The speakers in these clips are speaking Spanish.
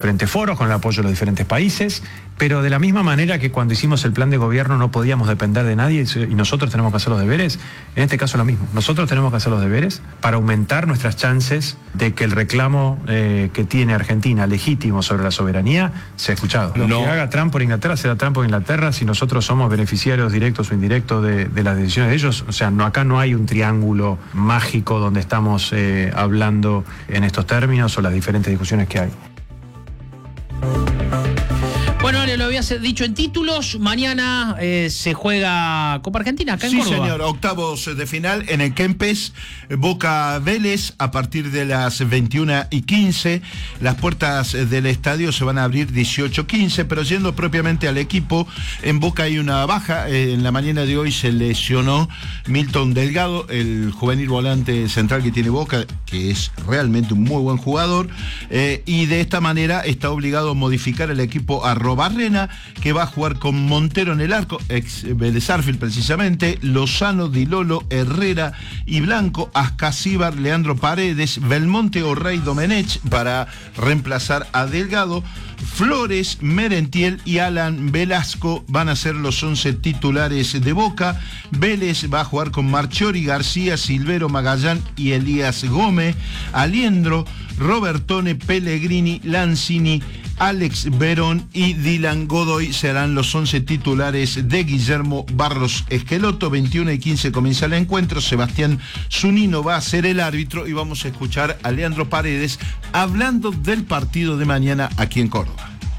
diferentes foros, con el apoyo de los diferentes países, pero de la misma manera que cuando hicimos el plan de gobierno no podíamos depender de nadie y nosotros tenemos que hacer los deberes, en este caso lo mismo. Nosotros tenemos que hacer los deberes para aumentar nuestras chances de que el reclamo que tiene Argentina legítimo sobre la soberanía sea escuchado. Lo que haga Trump por Inglaterra será Trump por Inglaterra si nosotros somos beneficiarios directos o indirectos de las decisiones de ellos. O sea, acá no hay un triángulo mágico donde estamos hablando en estos términos o las diferentes discusiones que hay. Bueno, le lo había dicho en títulos, mañana se juega Copa Argentina acá en Córdoba. Sí, señor, octavos de final en el Kempes, Boca Vélez a partir de las 21:15. Las puertas del estadio se van a abrir 18:15, pero yendo propiamente al equipo, en Boca hay una baja. En la mañana de hoy se lesionó Milton Delgado, el juvenil volante central que tiene Boca, que es realmente un muy buen jugador, y de esta manera está obligado a modificar el equipo a Barrena, que va a jugar con Montero en el arco, ex Vélez Sarsfield precisamente, Lozano, Di Lolo, Herrera y Blanco, Ascasíbar, Leandro Paredes, Belmonte o Rey Domenech para reemplazar a Delgado, Flores, Merentiel y Alan Velasco van a ser los 11 titulares de Boca. Vélez va a jugar con Marchiori, García, Silvero, Magallán y Elías Gómez, Aliendro, Robertone, Pellegrini, Lanzini, Alex Verón y Dylan Godoy serán los 11 titulares de Guillermo Barros Esqueloto. 21:15 comienza el encuentro. Sebastián Zunino va a ser el árbitro y vamos a escuchar a Leandro Paredes hablando del partido de mañana aquí en Córdoba.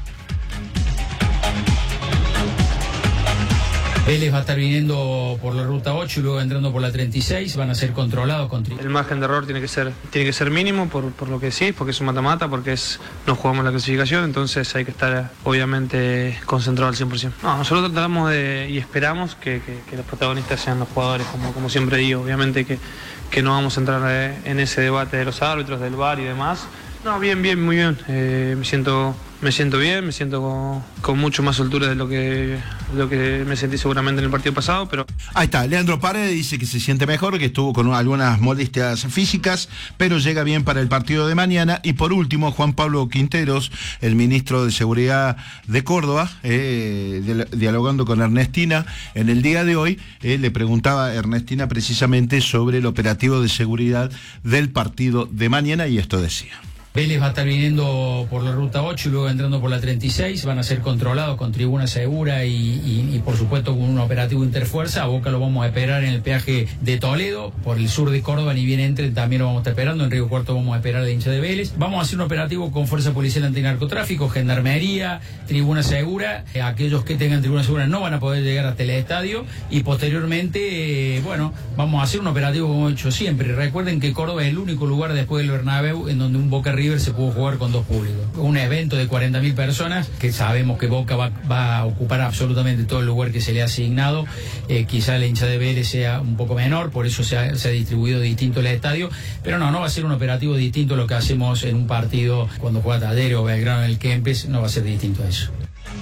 Vélez va a estar viniendo por la ruta 8 y luego entrando por la 36, van a ser controlados con El margen de error tiene que ser mínimo por lo que sí, porque es un mata-mata, porque no jugamos la clasificación, entonces hay que estar obviamente concentrado al 100%. No, nosotros tratamos y esperamos que los protagonistas sean los jugadores, como siempre digo, obviamente que no vamos a entrar en ese debate de los árbitros, del VAR y demás. No, bien, muy bien. Me siento bien, me siento con mucho más soltura de lo que me sentí seguramente en el partido pasado, pero... Ahí está, Leandro Paredes dice que se siente mejor, que estuvo con algunas molestias físicas, pero llega bien para el partido de mañana. Y por último, Juan Pablo Quinteros, el ministro de Seguridad de Córdoba, dialogando con Ernestina en el día de hoy, le preguntaba a Ernestina precisamente sobre el operativo de seguridad del partido de mañana y esto decía. Vélez va a estar viniendo por la ruta 8 y luego entrando por la 36, van a ser controlados con tribuna segura y por supuesto con un operativo interfuerza. A Boca lo vamos a esperar en el peaje de Toledo, por el sur de Córdoba, ni bien entren también lo vamos a estar esperando, en Río Cuarto vamos a esperar de hincha de Vélez. Vamos a hacer un operativo con Fuerza Policial Antinarcotráfico, Gendarmería, tribuna segura. Aquellos que tengan tribuna segura no van a poder llegar hasta el estadio y posteriormente, vamos a hacer un operativo como he hecho siempre. Recuerden que Córdoba es el único lugar después del Bernabéu en donde un Boca River se pudo jugar con dos públicos. Un evento de 40.000 personas, que sabemos que Boca va a ocupar absolutamente todo el lugar que se le ha asignado. Quizá la hincha de Vélez sea un poco menor, por eso se ha distribuido distinto el estadio, pero no va a ser un operativo distinto a lo que hacemos en un partido cuando juega Talleres o Belgrano en el Kempes, no va a ser distinto a eso.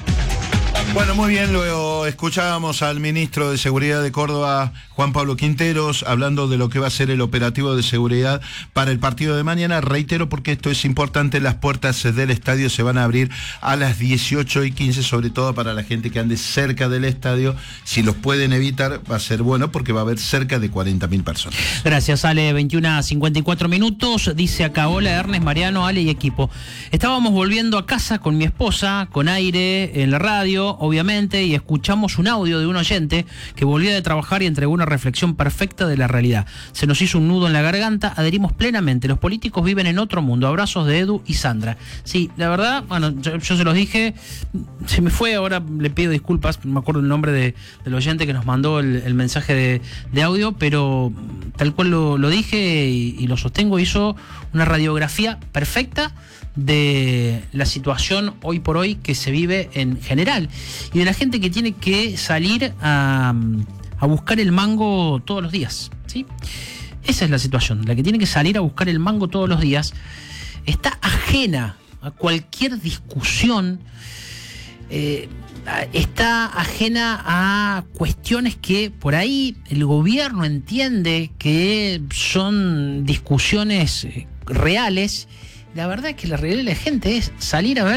Bueno, muy bien, luego escuchábamos al ministro de Seguridad de Córdoba, Juan Pablo Quinteros, hablando de lo que va a ser el operativo de seguridad para el partido de mañana. Reitero, porque esto es importante, las puertas del estadio se van a abrir a las 18:15, sobre todo para la gente que ande cerca del estadio. Si los pueden evitar, va a ser bueno, porque va a haber cerca de 40.000 personas. Gracias, Ale. 21:54. Dice acá: hola, Ernest, Mariano, Ale y equipo. Estábamos volviendo a casa con mi esposa, con aire en la radio, obviamente, y escuchamos un audio de un oyente que volvía de trabajar y entregó una reflexión perfecta de la realidad. Se nos hizo un nudo en la garganta, adherimos plenamente. Los políticos viven en otro mundo. Abrazos de Edu y Sandra. Sí, la verdad, yo se los dije, se me fue, ahora le pido disculpas, no me acuerdo el nombre del oyente que nos mandó el mensaje de audio, pero tal cual lo dije y lo sostengo, hizo una radiografía perfecta de la situación hoy por hoy que se vive en general y de la gente que tiene que salir a buscar el mango todos los días, ¿sí? Esa es la situación, la que tiene que salir a buscar el mango todos los días está ajena a cualquier discusión, está ajena a cuestiones que por ahí el gobierno entiende que son discusiones reales. La verdad es que la realidad de la gente es salir a ver